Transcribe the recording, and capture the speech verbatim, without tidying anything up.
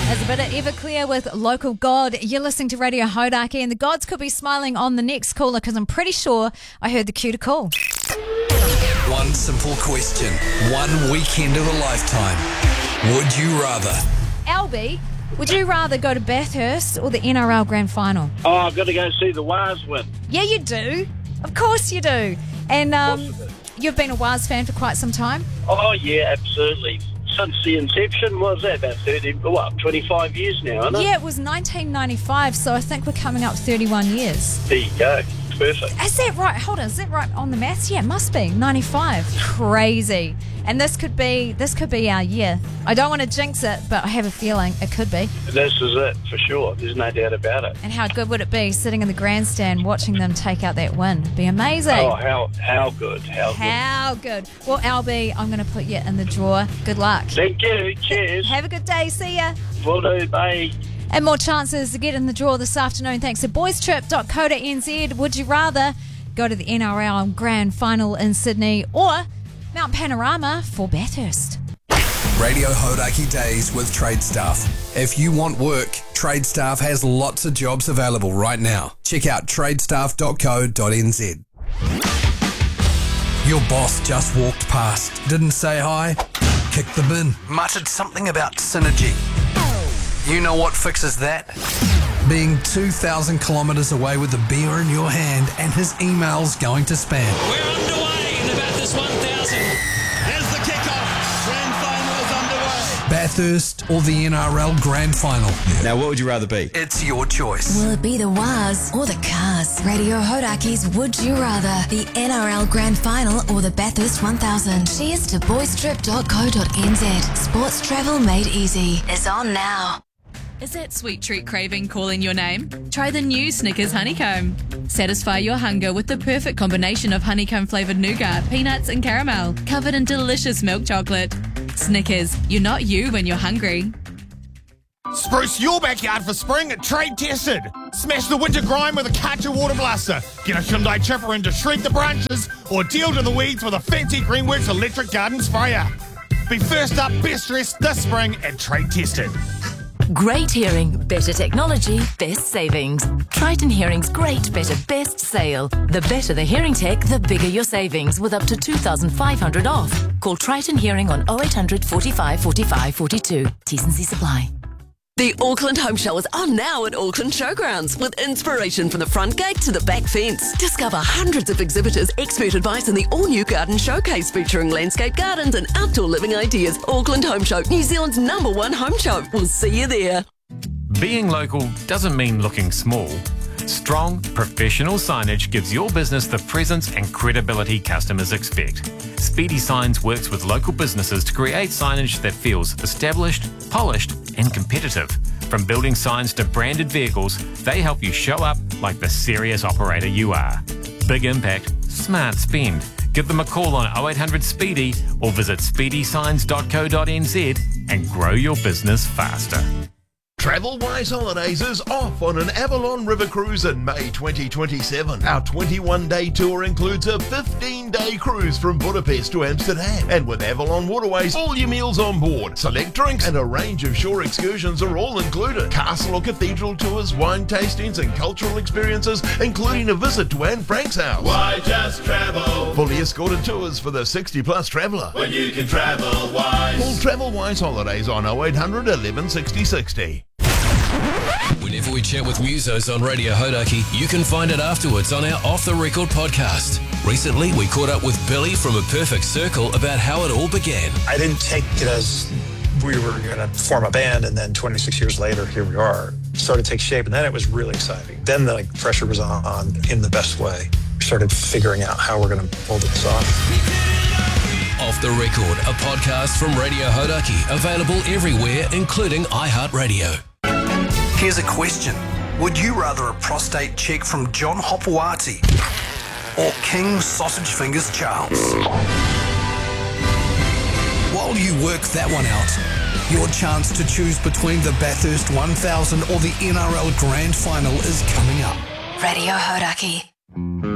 There's a bit of Everclear with Local God. You're listening to Radio Hodaki, and the gods could be smiling on the next caller because I'm pretty sure I heard the cue to call. One simple question, one weekend of a lifetime. Would you rather? Albie, would you rather go to Bathurst or the N R L Grand Final? Oh, I've got to go see the Wars win. Yeah, you do. Of course you do. And um, you've been a Wars fan for quite some time? Oh, yeah, absolutely. Since the inception, what was that, about thirty, what, twenty-five years now, isn't it? Yeah, it was nineteen ninety-five, so I think we're coming up thirty-one years. There you go. Perfect. Is that right? Hold on, is that right on the maths? Yeah, it must be. ninety-five. Crazy. And this could be this could be our year. I don't want to jinx it, but I have a feeling it could be. This is it, for sure. There's no doubt about it. And how good would it be sitting in the grandstand watching them take out that win? It'd be amazing. Oh, how how good, how good. How good. Well, Albie, I'm going to put you in the drawer. Good luck. Thank you. Cheers. Have a good day. See ya. Will do. Bye. And more chances to get in the draw this afternoon thanks to boys trip dot co dot n z. Would you rather go to the N R L Grand Final in Sydney or Mount Panorama for Bathurst? Radio Hodaki Days with Trade Staff. If you want work, Trade Staff has lots of jobs available right now. Check out trade staff dot co dot n z. Your boss just walked past, didn't say hi, kicked the bin, muttered something about synergy. You know what fixes that? Being two thousand kilometres away with a beer in your hand and his emails going to spam. We're underway in about this one thousand. There's the kickoff. Grand final is underway. Bathurst or the N R L Grand Final. Now, what would you rather be? It's your choice. Will it be the Wars or the Cars? Radio Hodaki's Would You Rather, the N R L Grand Final or the Bathurst one thousand. Cheers to boys trip dot co dot n z. Sports travel made easy is on now. Is that sweet treat craving calling your name? Try the new Snickers Honeycomb. Satisfy your hunger with the perfect combination of honeycomb-flavoured nougat, peanuts and caramel, covered in delicious milk chocolate. Snickers, you're not you when you're hungry. Spruce your backyard for spring at Trade Tested. Smash the winter grime with a Karcher water blaster. Get a Hyundai chipper in to shred the branches or deal to the weeds with a fancy Greenworks electric garden sprayer. Be first up, best dressed this spring at Trade Tested. Great hearing, better technology, best savings. Triton Hearing's Great Better Best Sale. The better the hearing tech, the bigger your savings with up to two thousand five hundred dollars off. Call Triton Hearing on oh eight hundred, forty-five, forty-five, forty-two. T's and C's apply. The Auckland Home Show is on now at Auckland Showgrounds with inspiration from the front gate to the back fence. Discover hundreds of exhibitors, expert advice and the all-new garden showcase featuring landscape gardens and outdoor living ideas. Auckland Home Show, New Zealand's number one home show. We'll see you there. Being local doesn't mean looking small. Strong, professional signage gives your business the presence and credibility customers expect. Speedy Signs works with local businesses to create signage that feels established, polished, and competitive. From building signs to branded vehicles, they help you show up like the serious operator you are. Big impact, smart spend. Give them a call on oh eight hundred Speedy or visit speedy signs dot co dot n z and grow your business faster. Travel Wise Holidays is off on an Avalon River cruise in May twenty twenty-seven. Our twenty-one day tour includes a fifteen day cruise from Budapest to Amsterdam. And with Avalon Waterways, all your meals on board, select drinks and a range of shore excursions are all included. Castle or cathedral tours, wine tastings and cultural experiences, including a visit to Anne Frank's house. Why just travel? Fully escorted tours for the sixty plus traveller. When you can travel wise. Call Travel Wise Holidays on oh eight hundred, eleven sixty, sixty. Whenever we chat with musos on Radio Hodaki, you can find it afterwards on our Off The Record podcast. Recently, we caught up with Billy from A Perfect Circle about how it all began. I didn't take it as we were going to form a band, and then twenty-six years later, here we are. It started to take shape, and then it was really exciting. Then the like, pressure was on, on in the best way. We started figuring out how we're going to pull this off. Off The Record, a podcast from Radio Hodaki, available everywhere, including iHeartRadio. Here's a question. Would you rather a prostate check from John Hopoate or King Sausage Fingers Charles? While you work that one out, your chance to choose between the Bathurst one thousand or the N R L Grand Final is coming up. Radio Hodaki.